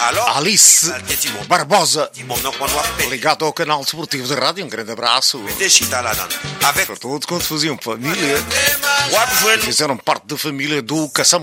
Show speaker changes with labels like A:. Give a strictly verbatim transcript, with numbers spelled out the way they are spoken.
A: Alice Barbosa, ligado ao canal desportivo de rádio. Um grande abraço para todos quantos faziam família, fizeram parte da família do Caçamba.